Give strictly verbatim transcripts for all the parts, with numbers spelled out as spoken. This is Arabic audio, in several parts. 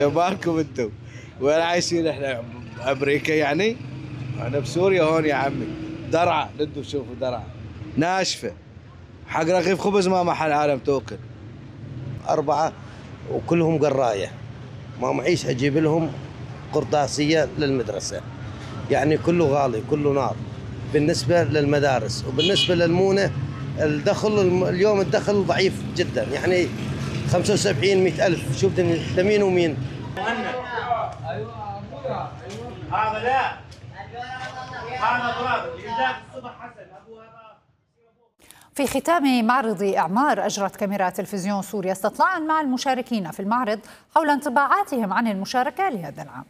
مالكم انتم؟ وين عايشين احنا؟ بامريكا يعني؟ احنا بسوريا هون يا عمي. درعا، ندوا شوفوا درعا ناشفه، حق رغيف خبز ما محل عالم توكل. أربعة وكلهم قراية، ما معيش أجيب لهم قرطاسية للمدرسة، يعني كله غالي كله نار بالنسبة للمدارس. وبالنسبة للمونة الدخل اليوم الدخل ضعيف جدا، يعني خمسة وسبعين مئة ألف. شوف لمين ومين. هذا لا هذا ضرب إذا الصبح حسن أبوها. في ختام معرض إعمار أجرت كاميرا تلفزيون سوريا استطلاعا مع المشاركين في المعرض حول انطباعاتهم عن المشاركة لهذا العام.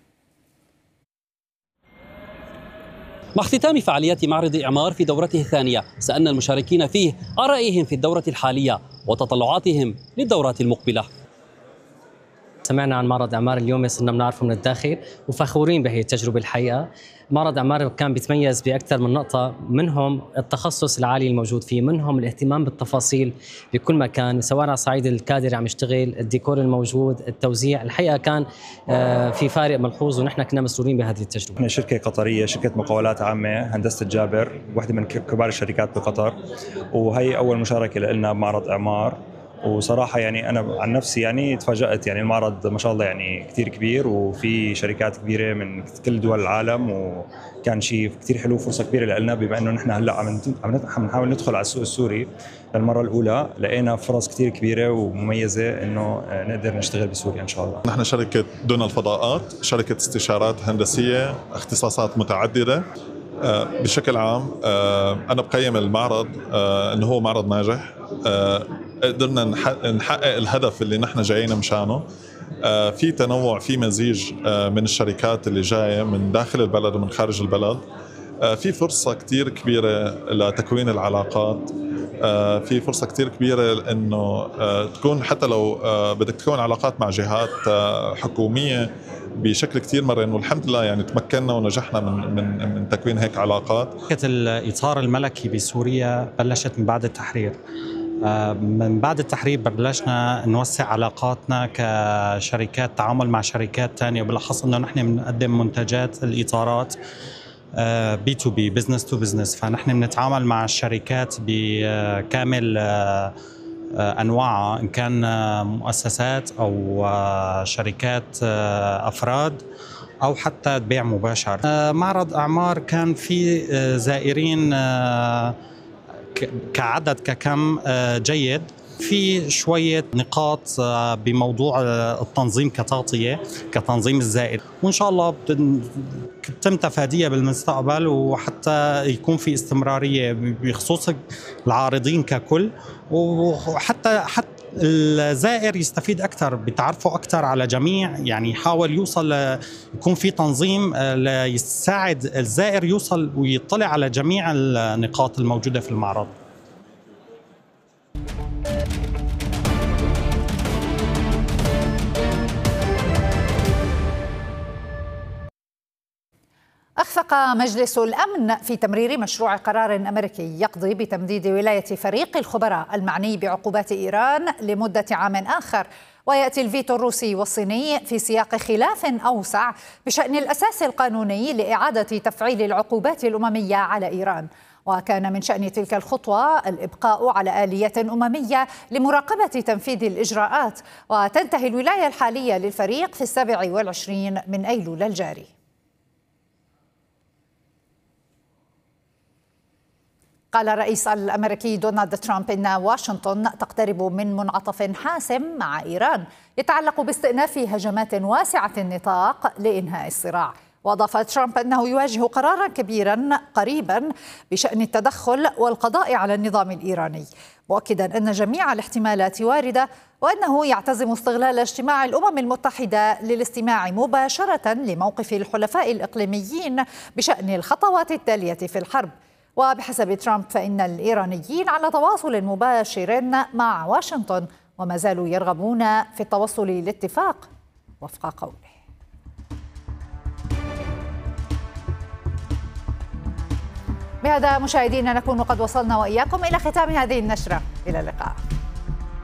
مع اختتام فعاليات معرض إعمار في دورته الثانية، سألنا المشاركين فيه عن رأيهم في الدورة الحالية وتطلعاتهم للدورات المقبلة. سمعنا عن معرض إعمار اليوم، صرنا بنعرفه من الداخل وفخورين بهي التجربة. الحقيقة معرض إعمار كان بيتميز بأكثر من نقطة، منهم التخصص العالي الموجود فيه، منهم الاهتمام بالتفاصيل بكل مكان، سواء على صعيد الكادر اللي عم يشتغل، الديكور الموجود، التوزيع. الحقيقة كان في فارق ملحوظ ونحن كنا مسرورين بهذه التجربة. احنا شركة قطرية، شركة مقاولات عامة هندسة الجابر، واحدة من كبار الشركات بقطر، وهي أول مشاركة لنا بمعرض إعمار. وصراحة يعني أنا عن نفسي يعني تفاجأت، يعني المعرض ما شاء الله يعني كتير كبير وفي شركات كبيرة من كل دول العالم، وكان شيء كتير حلو، فرصة كبيرة لنا بما أنه نحن هلأ عم عم نحاول ندخل على السوق السوري للمرة الأولى. لقينا فرص كتير كبيرة ومميزة إنه نقدر نشتغل بسوريا إن شاء الله. نحن شركة دون الفضاءات، شركة استشارات هندسية اختصاصات متعددة. بشكل عام أنا بقيم المعرض أنه هو معرض ناجح، قدرنا نحقق الهدف اللي نحن جايين مشانه. في تنوع، في مزيج من الشركات اللي جاية من داخل البلد ومن خارج البلد. في فرصة كتير كبيرة لتكوين العلاقات، في فرصة كتير كبيرة انه تكون حتى لو بدك تكون علاقات مع جهات حكومية بشكل كتير مرن، والحمد لله يعني تمكنا ونجحنا من من من تكوين هيك علاقات. الإطار الملكي بسوريا بلشت من بعد التحرير. من بعد التحرير بلشنا نوسع علاقاتنا كشركات تعامل مع شركات تانية، وبالأخص انه نحن بنقدم منتجات الإطارات بي تو بي، بزنس تو بزنس، فنحن بنتعامل مع الشركات بكامل أنواعها، إن كان مؤسسات أو شركات أفراد أو حتى بيع مباشر. معرض أعمار كان في زائرين كعدد ككم جيد، في شوية نقاط بموضوع التنظيم كتغطية كتنظيم الزائر، وإن شاء الله تتم تفاديها بالمستقبل، وحتى يكون في استمرارية بخصوص العارضين ككل، وحتى حتى الزائر يستفيد أكثر بتعرفه أكثر على جميع، يعني يحاول يوصل يكون في تنظيم ليساعد الزائر يوصل ويطلع على جميع النقاط الموجودة في المعرض. أخفق مجلس الأمن في تمرير مشروع قرار أمريكي يقضي بتمديد ولاية فريق الخبراء المعني بعقوبات إيران لمدة عام آخر. ويأتي الفيتو الروسي والصيني في سياق خلاف أوسع بشأن الأساس القانوني لإعادة تفعيل العقوبات الأممية على إيران. وكان من شأن تلك الخطوة الإبقاء على آلية أممية لمراقبة تنفيذ الإجراءات. وتنتهي الولاية الحالية للفريق في السابع والعشرين من أيلول الجاري. قال الرئيس الأمريكي دونالد ترامب إن واشنطن تقترب من منعطف حاسم مع إيران يتعلق باستئناف هجمات واسعة النطاق لإنهاء الصراع. وأضاف ترامب أنه يواجه قرارا كبيرا قريبا بشأن التدخل والقضاء على النظام الإيراني، مؤكدا أن جميع الاحتمالات واردة، وأنه يعتزم استغلال اجتماع الأمم المتحدة للاستماع مباشرة لموقف الحلفاء الإقليميين بشأن الخطوات التالية في الحرب. وبحسب ترامب فإن الإيرانيين على تواصل مباشر مع واشنطن وما زالوا يرغبون في التوصل لاتفاق وفق قوله. بهذا مشاهدينا نكون قد وصلنا وإياكم إلى ختام هذه النشرة، إلى اللقاء.